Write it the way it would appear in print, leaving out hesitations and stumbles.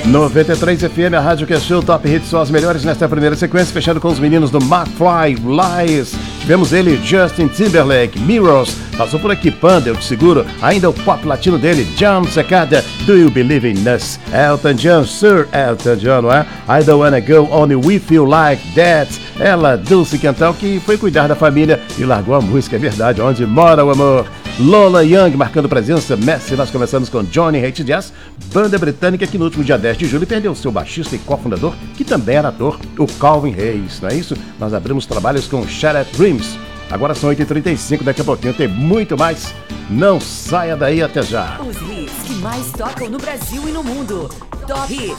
93 FM, a rádio que achou Top Hits, são as melhores nesta primeira sequência, fechando com os meninos do McFly Lies. Tivemos ele, Justin Timberlake, Mirrors, passou por aqui, Panda, eu te seguro, ainda o pop latino dele, John Secada, Do You Believe in Us? Elton John, Sir Elton John, não é? I Don't Wanna Go On With You Like That. Ela, Dulce Cantal, que foi cuidar da família e largou a música, é verdade, onde mora o amor. Lola Young marcando presença, Messi. Nós começamos com Johnny Hate Jazz, banda britânica que no último dia 10 de julho perdeu seu baixista e cofundador, que também era ator, o Calvin Hayes, não é isso? Nós abrimos trabalhos com Shattered Dreams. Agora são 8h35, daqui a pouquinho tem muito mais. Não saia daí, até já. Os hits que mais tocam no Brasil e no mundo. Top Hits